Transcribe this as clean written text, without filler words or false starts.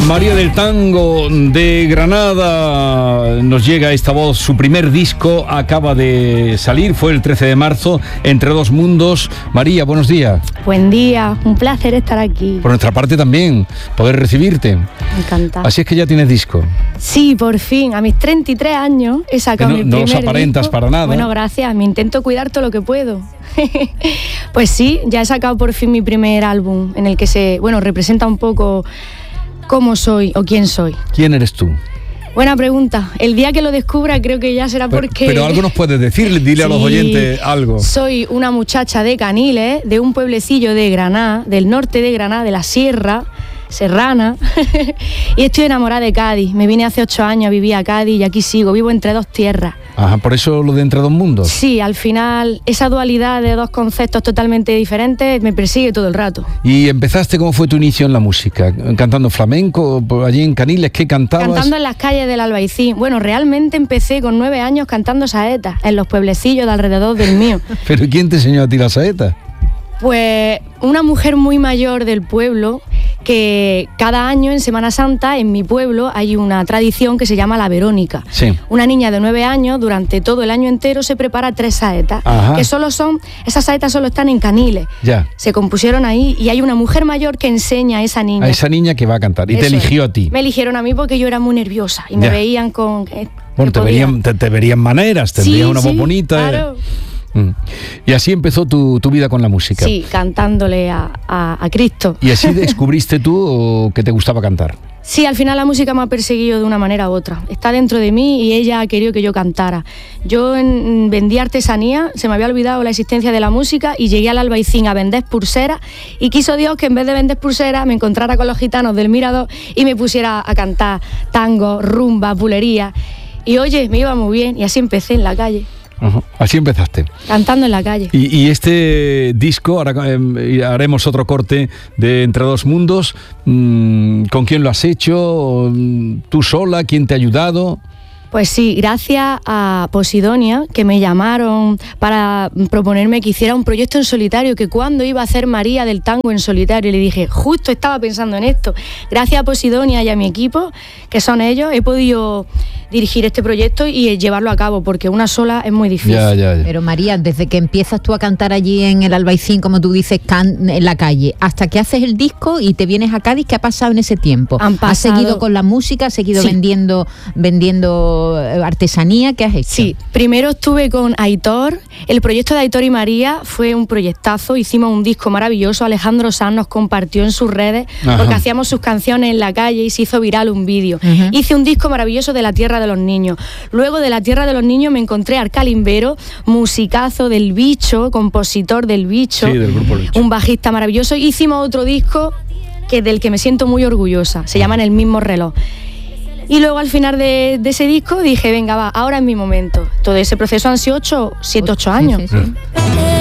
María del Tango de Granada, nos llega esta voz, su primer disco acaba de salir, fue el 13 de marzo, Entre dos mundos. María, buenos días. Buen día, un placer estar aquí. Por nuestra parte también, poder recibirte. Encantada. Así es que ya tienes disco. Sí, por fin, a mis 33 años he sacado mi primer disco. No los aparentas para nada. Bueno, gracias, me intento cuidar todo lo que puedo. Pues sí, ya he sacado por fin mi primer álbum, en el que representa un poco cómo soy o quién soy. ¿Quién eres tú? Buena pregunta. El día que lo descubra creo que ya será porque... Pero algo nos puedes decir, dile a los oyentes algo. Soy una muchacha de Caniles, de un pueblecillo de Granada, del norte de Granada, de la Sierra Serrana, y estoy enamorada de Cádiz. Me vine hace 8 años a vivir a Cádiz y aquí sigo, vivo entre dos tierras. Ajá, por eso lo de Entre dos mundos. Sí, al final esa dualidad de dos conceptos totalmente diferentes me persigue todo el rato. ¿Y empezaste, cómo fue tu inicio en la música? ¿Cantando flamenco allí en Caniles? ¿Qué cantabas? Cantando en las calles del Albaicín. Bueno, realmente empecé con 9 años cantando saetas en los pueblecillos de alrededor del mío. ¿Pero quién te enseñó a ti la saeta? Pues una mujer muy mayor del pueblo, que cada año en Semana Santa en mi pueblo hay una tradición que se llama la Verónica. Sí. Una niña de 9 años durante todo el año entero se prepara 3 saetas. Ajá. Esas saetas solo están en Caniles. Ya. Se compusieron ahí y hay una mujer mayor que enseña a esa niña. A esa niña que va a cantar. Y te eligió a ti. Me eligieron a mí porque yo era muy nerviosa y me veían con... Bueno, te verían maneras, tendrías una voz bonita. Claro. Y así empezó tu vida con la música. Sí, cantándole a Cristo. ¿Y así descubriste tú que te gustaba cantar? Sí, al final la música me ha perseguido de una manera u otra. Está dentro de mí y ella ha querido que yo cantara. Yo vendía artesanía, se me había olvidado la existencia de la música y llegué al Albaicín a vender pulseras y quiso Dios que en vez de vender pulseras me encontrara con los gitanos del Mirador y me pusiera a cantar tango, rumba, bulería. Y oye, me iba muy bien y así empecé en la calle. Ajá. Así empezaste. Cantando en la calle. Y este disco, ahora haremos otro corte de Entre dos mundos. ¿Con quién lo has hecho? ¿Tú sola? ¿Quién te ha ayudado? Pues sí, gracias a Posidonia, que me llamaron para proponerme que hiciera un proyecto en solitario, que cuando iba a hacer María del Tango en solitario, y le dije, justo estaba pensando en esto. Gracias a Posidonia y a mi equipo, que son ellos, he podido dirigir este proyecto y llevarlo a cabo, porque una sola es muy difícil. Ya. Pero María, desde que empiezas tú a cantar allí en el Albaicín, como tú dices, en la calle, hasta que haces el disco y te vienes a Cádiz, ¿qué ha pasado en ese tiempo? ¿Has seguido con la música? ¿Has seguido vendiendo artesanía? ¿Qué has hecho? Sí, primero estuve con Aitor. El proyecto de Aitor y María fue un proyectazo. Hicimos un disco maravilloso. Alejandro Sanz nos compartió en sus redes, porque hacíamos sus canciones en la calle y se hizo viral un vídeo. Hice un disco maravilloso de La Tierra de los Niños. Luego de La Tierra de los Niños me encontré a Arcalimbero, musicazo del Bicho, compositor del Bicho, sí, del grupo Bicho, un bajista maravilloso. Hicimos otro disco del que me siento muy orgullosa. Se llama En el mismo reloj. Y luego al final de ese disco dije, venga, va, ahora es mi momento. Todo ese proceso han sido 7, 8 años. Sí.